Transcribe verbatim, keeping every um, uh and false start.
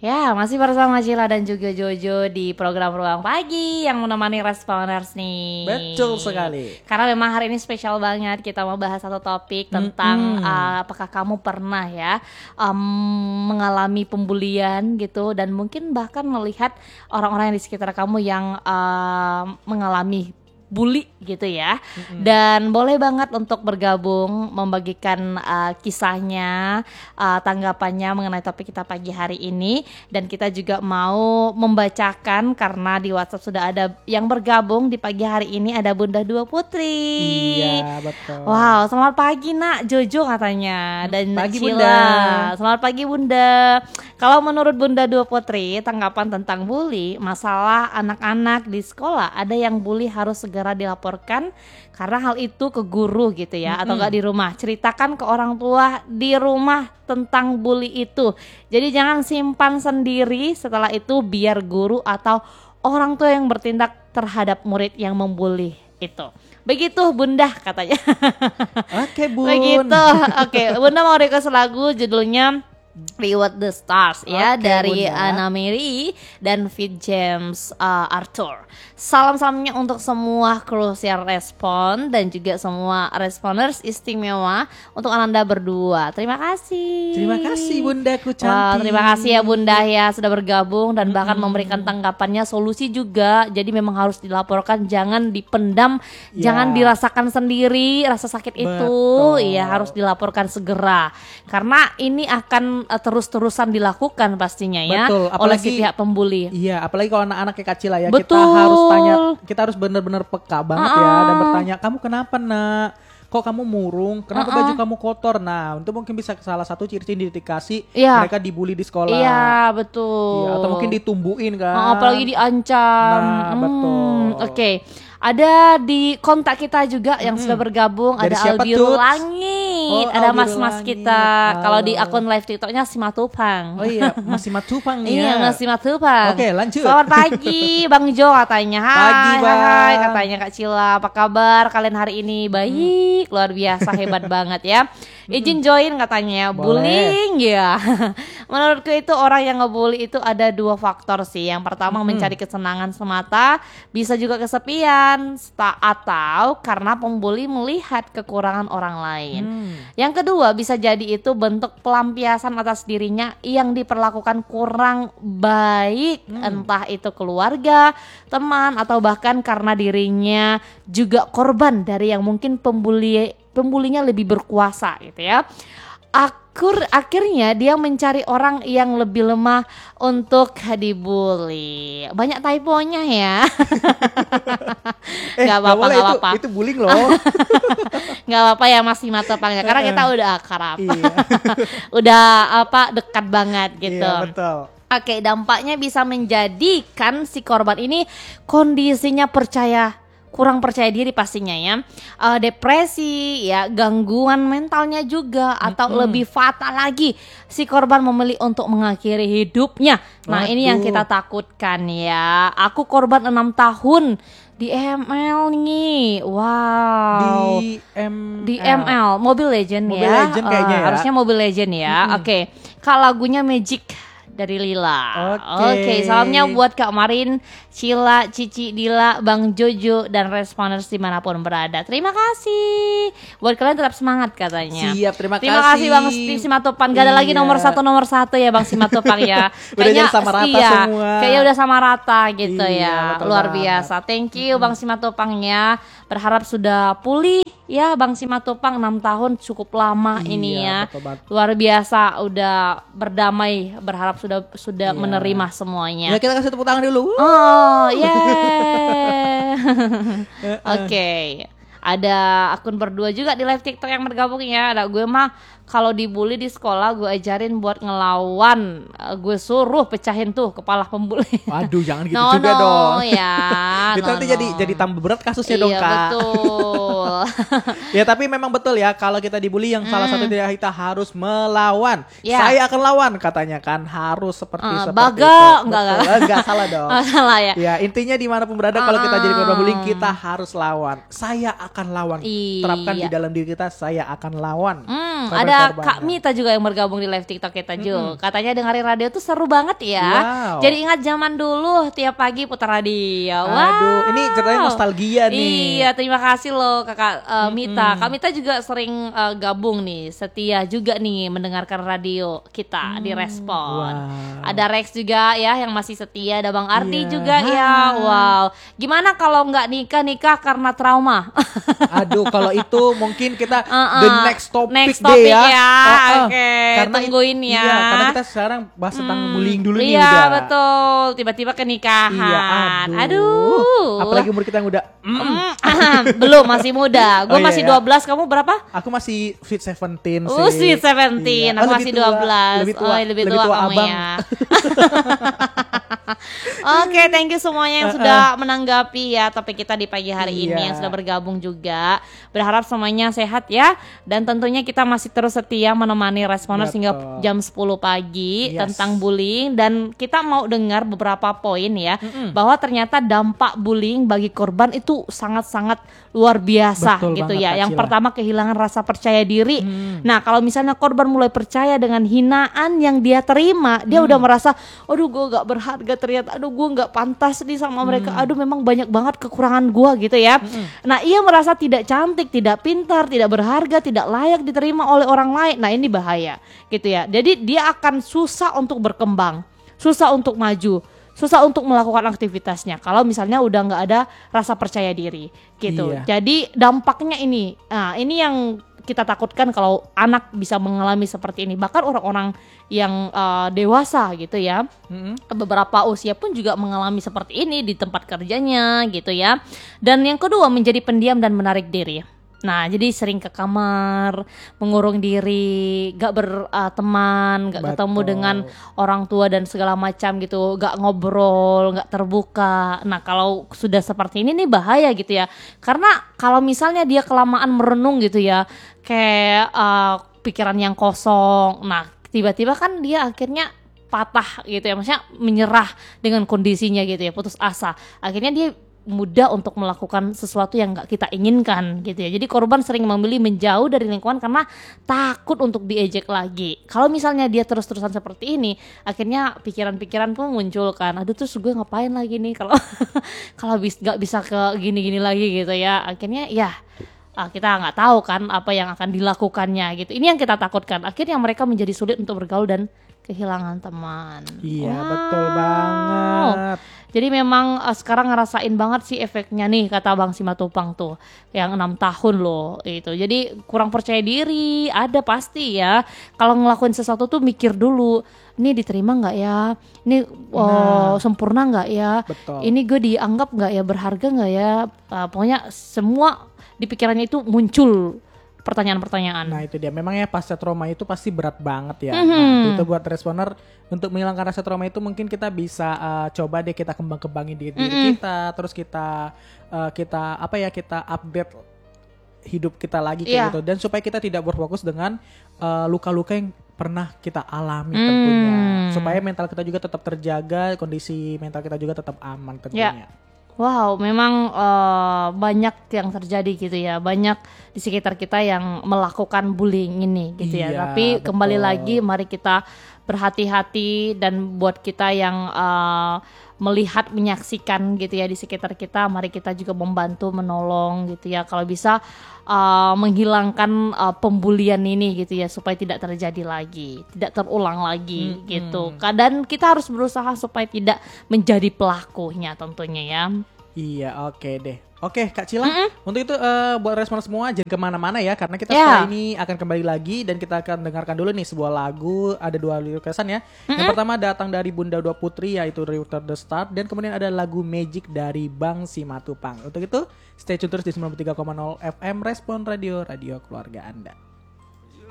Ya, masih bersama Cila dan juga Jojo di program Ruang Pagi yang menemani Responers nih. Betul sekali. Karena memang hari ini spesial banget, kita mau bahas satu topik tentang mm-hmm. uh, apakah kamu pernah ya um, mengalami pembulian gitu, dan mungkin bahkan melihat orang-orang yang di sekitar kamu yang uh, mengalami bully gitu ya. Mm-hmm. Dan boleh banget untuk bergabung membagikan uh, kisahnya, uh, tanggapannya mengenai topik kita pagi hari ini. Dan kita juga mau membacakan karena di WhatsApp sudah ada yang bergabung di pagi hari ini, ada Bunda Dua Putri. Iya, betul. Wow, selamat pagi Nak Jojo katanya, dan pagi, Cila. Bunda. Selamat pagi Bunda. Kalau menurut Bunda Dua Putri, tanggapan tentang bully, masalah anak-anak di sekolah, ada yang bully harus segera dilaporkan karena hal itu ke guru gitu ya, mm-hmm. atau enggak di rumah. Ceritakan ke orang tua di rumah tentang bully itu. Jadi jangan simpan sendiri, setelah itu biar guru atau orang tua yang bertindak terhadap murid yang membuli itu. Begitu Bunda katanya. Oke, Bun. Begitu. Oke, Bunda mau request lagu judulnya Reward the Stars ya, okay, dari Anna Mary dan Fit James uh, Arthur. Salam-salamnya untuk semua Crucial Respon dan juga semua Responers istimewa untuk Ananda berdua. Terima kasih. Terima kasih Bundaku cantik. Wow, terima kasih ya Bunda ya sudah bergabung dan bahkan hmm. memberikan tanggapannya, solusi juga. Jadi memang harus dilaporkan, jangan dipendam, ya. Jangan dirasakan sendiri rasa sakit Betul. Itu. Iya, harus dilaporkan segera. Karena ini akan terus-terusan dilakukan pastinya ya. Betul, apalagi, oleh si pihak pembuli. Iya, apalagi kalau anak-anak kayak Kak Cila ya. Betul. Kita harus tanya, kita harus benar-benar peka banget uh-uh. ya, dan bertanya, kamu kenapa Nak? Kok kamu murung? Kenapa uh-uh. baju kamu kotor? Nah, itu mungkin bisa salah satu ciri-ciri indikasi yeah. mereka dibully di sekolah. Iya, betul. Iya, atau mungkin ditumbuin kan. Uh, apalagi diancam. Nah, hmm, betul. Oke. Okay. Ada di kontak kita juga yang hmm. sudah bergabung. Dari ada Albiru Langit, oh, ada mas-mas kita. Oh. Kalau di akun live TikToknya si Matupang. Oh iya, masih Matupang ya. Iya, masih Matupang. Oke, lanjut. Selamat pagi, Bang Jo katanya. Hai, pagi, Bang. Hai, katanya Kak Cila. Apa kabar kalian hari ini? Baik, hmm. luar biasa, hebat banget ya. Izin join katanya. Boleh. Bullying ya. Menurutku itu orang yang ngebully itu ada dua faktor sih. Yang pertama hmm. mencari kesenangan semata, bisa juga kesepian, atau karena pembuli melihat kekurangan orang lain. Hmm. Yang kedua bisa jadi itu bentuk pelampiasan atas dirinya yang diperlakukan kurang baik, hmm. entah itu keluarga, teman, atau bahkan karena dirinya juga korban dari yang mungkin pembuli pembulinya lebih berkuasa gitu ya. Akur, akhirnya dia mencari orang yang lebih lemah untuk dibully. Banyak typonya ya. eh, gak apa-apa, gak apa-apa. Itu, itu bullying loh. Gak apa-apa ya Mas Simatupang ya, karena kita udah akrab. Iya. Udah apa dekat banget gitu. Iya, betul. Oke, dampaknya bisa menjadikan si korban ini kondisinya percaya kurang percaya diri pastinya ya, uh, depresi ya, gangguan mentalnya juga, atau mm-hmm. lebih fatal lagi si korban memilih untuk mengakhiri hidupnya. Nah, Aduh. Ini yang kita takutkan ya. Aku korban enam tahun di M L nih. Wow. Di M L. Di M L, Mobile Legend Mobile ya. Mobile Legend kayaknya uh, ya. Harusnya Mobile Legend ya. Mm-hmm. Oke. Okay. Kak, lagunya Magic dari Lila. Oke, okay. okay, salamnya buat Kak Marin, Cila, Cici, Dila, Bang Jojo, dan Responers dimanapun berada. Terima kasih. Buat kalian tetap semangat katanya. Siap, terima, terima kasih. kasih Bang Simatupang. Gak ada iya. lagi nomor satu nomor satu ya Bang Simatupang ya. Kayaknya sama rata iya, semua. Kayaknya udah sama rata gitu iya, ya. Luar banget. Biasa. Thank you hmm. Bang Simatupang ya. Berharap sudah pulih. Ya Bang Simatupang, enam tahun cukup lama iya, ini ya. Luar biasa, udah berdamai, berharap sudah sudah iya. menerima semuanya. Ya, kita kasih tepuk tangan dulu. Oh, yeah. Oke. Okay. Ada akun berdua juga di live TikTok yang bergabung ya. Ada gue mah kalau dibully di sekolah gue ajarin buat ngelawan. Gue suruh pecahin tuh kepala pembuli. Waduh, jangan gitu no, juga no, dong. Ya. Itu no, nanti no. jadi jadi tambah berat kasusnya iya, dong, Kak. Betul. Ya, tapi memang betul ya, kalau kita dibully yang mm. salah satu dari kita harus melawan. Ya. Saya akan lawan katanya kan, harus seperti uh, seperti baga, itu. Enggak, enggak. Enggak salah dong. Oh, salah ya. Ya, intinya dimanapun berada uh, kalau kita jadi korban bullying, kita harus lawan. Saya akan lawan. Iya. Terapkan di dalam diri kita, saya akan lawan. Hmm. ada Kak Mita juga yang bergabung di live TikTok kita juga. Mm-hmm. Katanya dengerin radio tuh seru banget ya. Wow. Jadi ingat zaman dulu tiap pagi putar radio. Wow. Aduh, ini ceritanya nostalgia nih. Iya, terima kasih loh Kakak uh, Mita. Mm-hmm. Kak Mita juga sering uh, gabung nih, setia juga nih mendengarkan radio kita mm. di Respon. Wow. Ada Rex juga ya yang masih setia, ada Bang Ardi yeah. juga ya. Wow. Gimana kalau nggak nikah-nikah karena trauma? Aduh, kalau itu mungkin kita uh-uh. the next topic, next topic deh ya. ya. Uh-uh. Oke, okay. tungguin ya. Iya, karena kita sekarang bahas tentang hmm, bullying dulu nih iya, udah. Iya, betul. Tiba-tiba ke nikahan. Iya, aduh. aduh. Apalagi umur kita yang udah mm. belum, masih muda. Gue oh, masih iya, dua belas, kamu berapa? Aku masih sweet seventeen sih. Oh, sweet seventeen. Iya. Aku oh, masih dua belas. Lebih tua, oh, lebih tua, lebih tua kamu abang. Ya. Oke, okay, thank you semuanya yang uh-uh. sudah menanggapi ya topik kita di pagi hari iya. ini, yang sudah bergabung juga. Berharap semuanya sehat ya, dan tentunya kita masih terus setia menemani Responers hingga jam sepuluh pagi yes. tentang bullying, dan kita mau dengar beberapa poin ya, mm-mm. bahwa ternyata dampak bullying bagi korban itu sangat-sangat luar biasa. Betul gitu ya. Yang pertama, kehilangan rasa percaya diri. Hmm. Nah, kalau misalnya korban mulai percaya dengan hinaan yang dia terima, dia hmm. udah merasa, aduh gue gak berharga ternyata, aduh gue gak pantas nih sama mereka, hmm. aduh memang banyak banget kekurangan gue gitu ya. Hmm. Nah, ia merasa tidak cantik, tidak pintar, tidak berharga, tidak layak diterima oleh orang lain. Nah, ini bahaya gitu ya. Jadi dia akan susah untuk berkembang, susah untuk maju, susah untuk melakukan aktivitasnya kalau misalnya udah nggak ada rasa percaya diri gitu. Iya. Jadi dampaknya ini, nah ini yang kita takutkan kalau anak bisa mengalami seperti ini. Bahkan orang-orang yang uh, dewasa gitu ya, mm-hmm. beberapa usia pun juga mengalami seperti ini di tempat kerjanya gitu ya. Dan yang kedua, menjadi pendiam dan menarik diri. Nah, jadi sering ke kamar, mengurung diri, gak berteman, uh, gak Betul. ketemu dengan orang tua dan segala macam gitu, gak ngobrol, gak terbuka. Nah, kalau sudah seperti ini nih bahaya gitu ya. Karena kalau misalnya dia kelamaan merenung gitu ya, kayak uh, pikiran yang kosong. Nah, tiba-tiba kan dia akhirnya patah gitu ya, maksudnya menyerah dengan kondisinya gitu ya, putus asa. Akhirnya dia mudah untuk melakukan sesuatu yang gak kita inginkan gitu ya. Jadi korban sering memilih menjauh dari lingkungan karena takut untuk diejek lagi. Kalau misalnya dia terus-terusan seperti ini, akhirnya pikiran-pikiran pun muncul kan, aduh terus gue ngapain lagi nih kalau kalau bis, gak bisa ke gini-gini lagi gitu ya. Akhirnya ya kita gak tahu kan apa yang akan dilakukannya gitu. Ini yang kita takutkan. Akhirnya mereka menjadi sulit untuk bergaul dan kehilangan teman. Iya, wow. Betul banget. Jadi memang uh, sekarang ngerasain banget sih efeknya nih, kata Bang Simatupang tuh, yang enam tahun loh itu. Jadi kurang percaya diri, ada pasti ya. Kalau ngelakuin sesuatu tuh mikir dulu, ini diterima nggak ya? Ini oh, nah, sempurna nggak ya? Betul. Ini gue dianggap nggak ya, berharga nggak ya? Uh, pokoknya semua di pikirannya itu muncul pertanyaan-pertanyaan. Nah itu dia, memang ya pasca trauma itu pasti berat banget ya. Mm-hmm. Nah itu buat Responer, untuk menghilangkan rasa trauma itu mungkin kita bisa uh, coba deh kita kembang-kembangin diri, mm-hmm. diri kita, terus kita uh, kita apa ya kita update hidup kita lagi kayak yeah. gitu, dan supaya kita tidak berfokus dengan uh, luka-luka yang pernah kita alami mm. tentunya, supaya mental kita juga tetap terjaga, kondisi mental kita juga tetap aman tentunya. Yeah. Wow, memang uh, banyak yang terjadi gitu ya, banyak di sekitar kita yang melakukan bullying ini gitu iya, ya. Tapi betul. Kembali lagi, mari kita berhati-hati, dan buat kita yang uh, melihat, menyaksikan gitu ya di sekitar kita, mari kita juga membantu, menolong gitu ya. Kalau bisa uh, menghilangkan uh, pembulian ini gitu ya, supaya tidak terjadi lagi, tidak terulang lagi hmm, gitu. Hmm. Dan kita harus berusaha supaya tidak menjadi pelakunya tentunya ya. Iya, oke okay deh. Oke, Kak Cila, mm-hmm. untuk itu uh, buat respon semua jangan kemana-mana ya, karena kita yeah. setelah ini akan kembali lagi, dan kita akan dengarkan dulu nih sebuah lagu. Ada dua requestan ya. Mm-hmm. Yang pertama datang dari Bunda Dua Putri, yaitu Reuter The Start, dan kemudian ada lagu Magic dari Bang Simatupang. Untuk itu stay tune terus di sembilan puluh tiga koma nol F M Respon Radio, radio keluarga Anda.